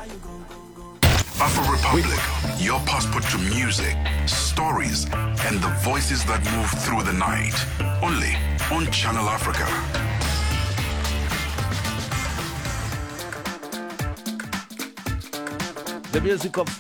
Afro Republic, your passport to music, stories, and the voices that move through the night. Only on Channel Africa. The music of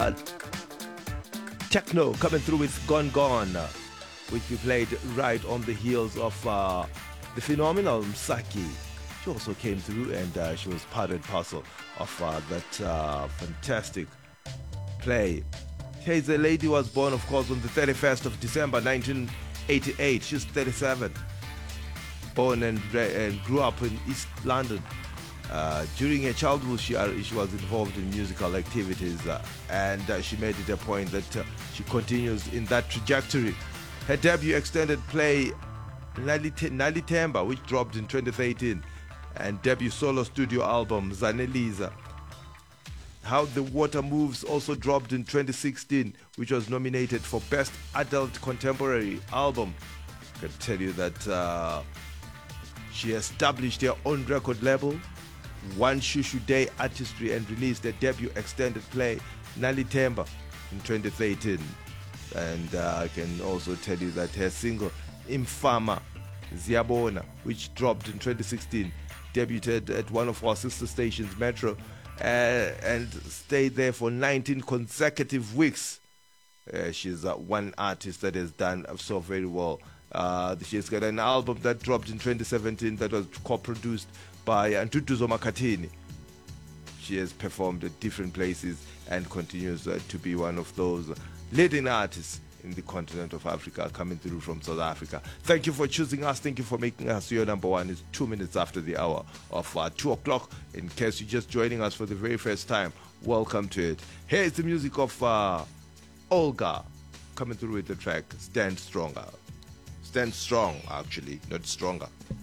techno coming through with Gone Gone, which we played right on the heels of the phenomenal Msaki. She also came through and she was part and parcel of that fantastic play. Hazel Lady was born, of course, on the 31st of December 1988. She's 37. Born and grew up in East London. During her childhood, she was involved in musical activities and she made it a point that she continues in that trajectory. Her debut extended play, Nalitemba, which dropped in 2013, and debut solo studio album, Zaneliza. How the Water Moves also dropped in 2016, which was nominated for Best Adult Contemporary Album. I can tell you that she established her own record label, One Shushu Day Artistry, and released a debut extended play, Nalitemba, in 2013. And I can also tell you that her single, Infama Ziabona, which dropped in 2016, debuted at one of our sister stations, Metro, and stayed there for 19 consecutive weeks. She's one artist that has done so very well. She's got an album that dropped in 2017 that was co-produced by Antutuzo Makatini. She has performed at different places and continues to be one of those leading artists in the continent of Africa, coming through from South Africa. Thank you for choosing us. Thank you for making us your number one. It's 2 minutes after the hour of 2 o'clock. In case you're just joining us for the very first time, welcome to it. Here's the music of Olga, coming through with the track Stand Stronger. Stand strong, actually, not stronger.